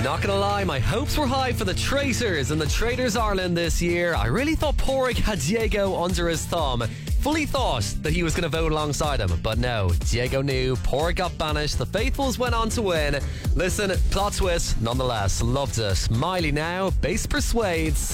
Not gonna lie, my hopes were high for the Traitors in the Traitors Ireland this year. I really thought Porrick had Diego under his thumb. Fully thought that he was going to vote alongside him, but no, Diego knew, Porrick got banished, the Faithfuls went on to win. Listen, plot twist nonetheless, loved it. Miley now, bass persuades.